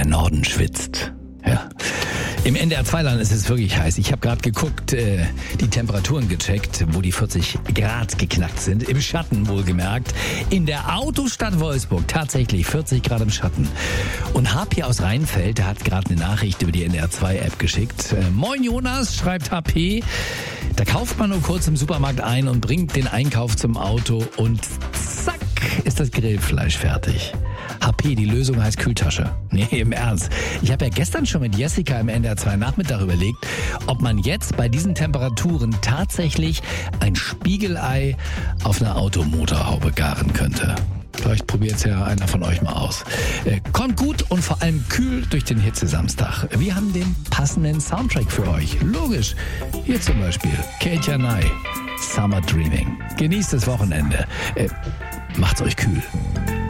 Norden schwitzt. Ja. Im NDR2-Land ist es wirklich heiß. Ich habe gerade geguckt, die Temperaturen gecheckt, wo die 40 Grad geknackt sind. Im Schatten wohlgemerkt. In der Autostadt Wolfsburg tatsächlich 40 Grad im Schatten. Und HP aus Rheinfeld, der hat gerade eine Nachricht über die NDR2-App geschickt. Moin Jonas, schreibt HP. Da kauft man nur kurz im Supermarkt ein und bringt den Einkauf zum Auto und zack ist das Grillfleisch fertig. HP, die Lösung heißt Kühltasche. Nee, im Ernst. Ich habe ja gestern schon mit Jessica im NDR2 Nachmittag überlegt, ob man jetzt bei diesen Temperaturen tatsächlich ein Spiegelei auf einer Automotorhaube garen könnte. Vielleicht probiert es ja einer von euch mal aus. Kommt gut und vor allem kühl durch den Hitzesamstag. Wir haben den passenden Soundtrack für euch. Logisch. Hier zum Beispiel Kate Janai, Summer Dreaming. Genießt das Wochenende. Macht's euch kühl.